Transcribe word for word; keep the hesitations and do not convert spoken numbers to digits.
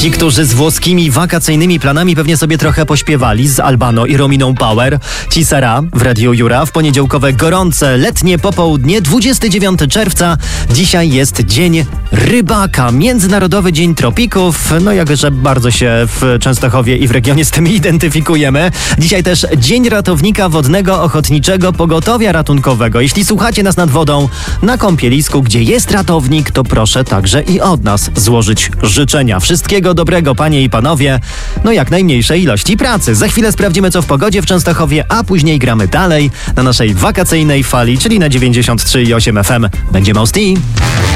Ci, którzy z włoskimi wakacyjnymi planami pewnie sobie trochę pośpiewali z Albano i Rominą Power. Ci Sara w Radiu Jura w poniedziałkowe gorące letnie popołudnie, dwudziestego dziewiątego czerwca. Dzisiaj jest Dzień Rybaka, Międzynarodowy Dzień Tropików. No jakże bardzo się w Częstochowie i w regionie z tym identyfikujemy. Dzisiaj też Dzień Ratownika Wodnego Ochotniczego Pogotowia Ratunkowego. Jeśli słuchacie nas nad wodą na kąpielisku, gdzie jest ratownik, to proszę także i od nas złożyć życzenia. Wszystkiego dobrego, panie i panowie. No jak najmniejszej ilości pracy. Za chwilę sprawdzimy, co w pogodzie w Częstochowie, a później gramy dalej na naszej wakacyjnej fali, czyli na dziewięćdziesiąt trzy i osiem F M. Będzie Most.